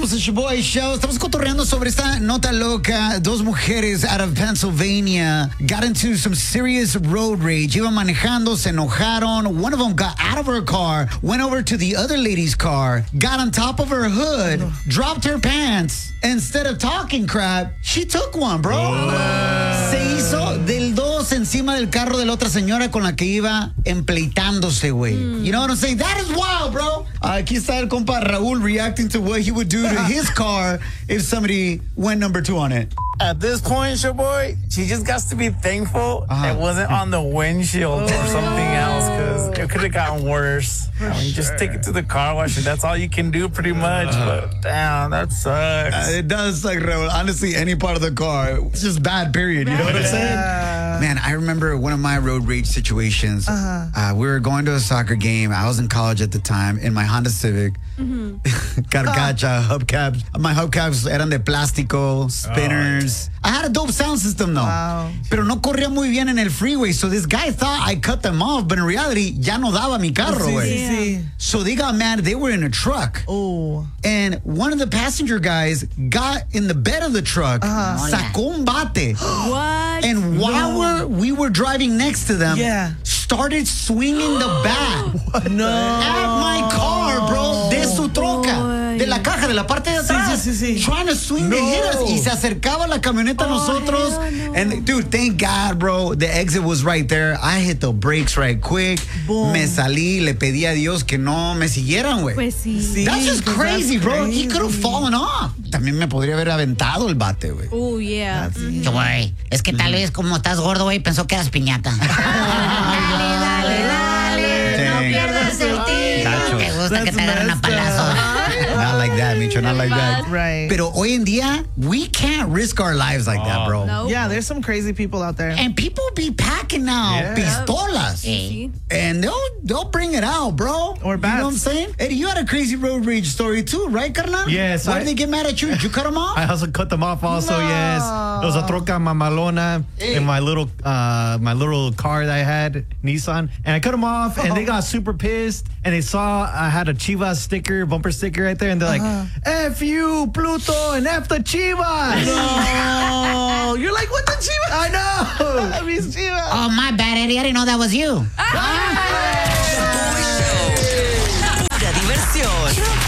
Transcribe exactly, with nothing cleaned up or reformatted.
Somos el Shoboy Show. Estamos cotorreando sobre esta nota loca. Dos mujeres out of Pennsylvania got into some serious road rage. Iban manejando, se enojaron. One of them got out of her car, went over to the other lady's car, got on top of her hood, no. dropped her pants. Instead of talking crap, she took one, bro. Oh. Se hizo del dos encima del carro de la otra señora con la que iba empleitándose, güey. Mm. You know what I'm saying? That is wild, bro. Aquí está el compa Raúl reacting to what he would do to his car if somebody went number two on it. At this point, your boy, she just got to be thankful uh-huh. it wasn't on the windshield oh. or something else, because it could have gotten worse. For I mean, sure. just take it to the car wash. That's all you can do, pretty much. Uh, but damn, that sucks. Uh, it does suck, Raul. Honestly, any part of the car, it's just bad. Period. You know what I'm saying? Man, I remember one of my road rage situations. Uh-huh. Uh, we were going to a soccer game. I was in college at the time in my Honda Civic. Mm-hmm. Carcacha, hubcaps. My hubcaps eran de plástico, spinners. Oh. I had a dope sound system though. Wow. Pero no corría muy bien en el freeway. So this guy thought I cut them off, but in reality, ya no daba mi carro, güey. Sí, sí, sí. So they got mad. They were in a truck. Oh. And one of the passenger guys got in the bed of the truck, uh-huh. sacó un bate. What? And while no. we're, we were driving next to them, yeah. started swinging the bat no. at my car, bro. De su troca, de la caja, de la parte de atrás. Sí, sí, sí. Trying to swing no. to hit us. Y se acercaba la camioneta a oh, nosotros. No. And dude, thank God, bro. The exit was right there. I hit the brakes right quick. Boom. Me salí, le pedí a Dios que no me siguieran, güey. Pues sí. sí. That's just crazy, bro. Crazy. He could have fallen off. También me podría haber aventado el bate, güey. Oh, yeah. Mm-hmm. Güey, es que tal vez como estás gordo, güey, pensó que eras piñata. Dale, dale, dale. Dang. No pierdas el tiempo. Te gusta que te agarren a palazo. Not like that, Micho, not like that. Right. Pero hoy en día, we can't risk our lives like oh. that, bro. No. Yeah, there's some crazy people out there. And people be packing now yeah. pistolas. Hey. And they'll they'll bring it out, bro. Or bats. You know what I'm saying? Eddie, you had a crazy road rage story too, right, carnal? Yes. Why I, did they get mad at you? Did you cut them off? I also cut them off also, no. yes. It was a troca mamalona hey. in my little uh, my little car that I had, Nissan. And I cut them off, and they got super pissed. And they saw I had a Chivas sticker, bumper sticker right there. And they're uh-huh. like, F you, Pluto, and F the Chivas. No. You're like, what the Chivas? I know. I mean, Chivas. Oh, my bad, Eddie. I didn't know that was you. Show. Pura diversión.